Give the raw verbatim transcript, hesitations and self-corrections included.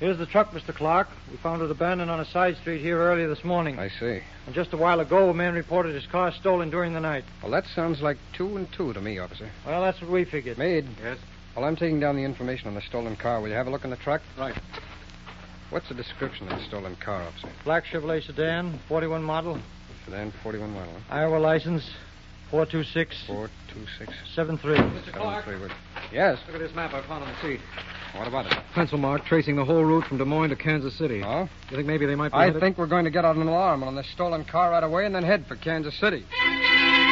Here's the truck, Mister Clark. We found it abandoned on a side street here earlier this morning. I see. And just a while ago, a man reported his car stolen during the night. Well, that sounds like two and two to me, officer. Well, that's what we figured. Meade. Yes? Well, I'm taking down the information on the stolen car. Will you have a look in the truck? Right. What's the description of the stolen car, officer? Black Chevrolet sedan, forty-one model. Sedan, forty-one model, huh? Iowa license, four two six four two six seven three. Mister Clark, seven three. Yes? look at this map I found on the seat. What about it? Pencil mark tracing the whole route from Des Moines to Kansas City. Oh? You think maybe they might be I headed- think we're going to get out an alarm on this stolen car right away and then head for Kansas City.